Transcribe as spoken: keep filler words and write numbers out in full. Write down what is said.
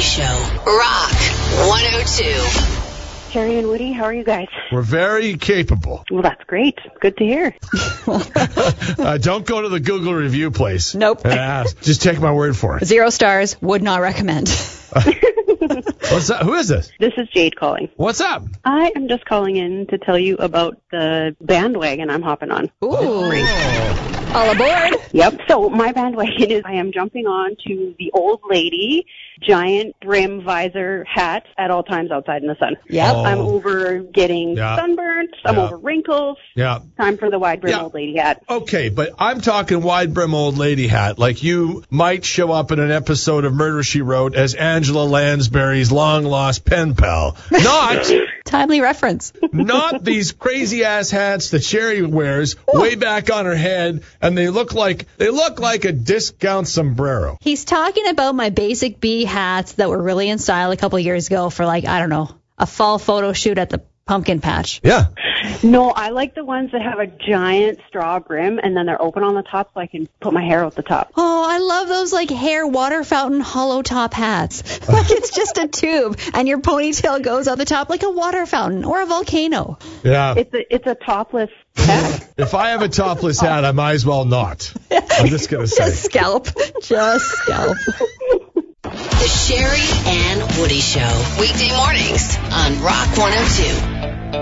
Show. Rock one oh two. Sherry and Woody, how are you guys? We're very capable. Well, that's great. Good to hear. uh, don't go to the Google review place. Nope. And ask. Just take my word for it. Zero stars. Would not recommend. What's that? Who is this? This is Jade calling. What's up? I am just calling in to tell you about the bandwagon I'm hopping on. Ooh. Oh. All aboard. Yep. So my bandwagon is I am jumping on to the old lady giant brim visor hat at all times outside in the sun. Yep. Oh. I'm over getting Yeah. sunburnt. I'm Yeah. over wrinkles. Yeah. Time for the wide brim Yeah. old lady hat. Okay, but I'm talking wide brim old lady hat. Like you might show up in an episode of Murder, She Wrote as Angela Lansbury's long lost pen pal. Not, Timely reference. not these crazy ass hats that Sherry wears way back on her head, and they look like they look like a discount sombrero. He's talking about my basic bee hats that were really in style a couple years ago for, like, I don't know, a fall photo shoot at the pumpkin patch. Yeah. No, I like the ones that have a giant straw brim and then they're open on the top so I can put my hair out the top. Oh, I love those, like, hair water fountain hollow top hats. Like it's just a tube and your ponytail goes out the top like a water fountain or a volcano. Yeah. It's a it's a topless hat. If I have a topless hat, I might as well not. I'm just going to say. Just scalp. Just scalp. The Sherry and Woody Show. Weekday mornings on Rock one oh two.